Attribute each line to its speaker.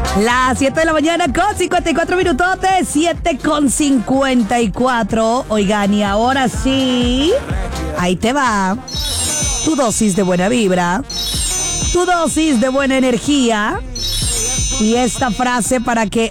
Speaker 1: Las 7 de la mañana con 54 minutotes, 7 con 54. Oigan, y ahora sí, ahí te va tu dosis de buena vibra, tu dosis de buena energía y esta frase para que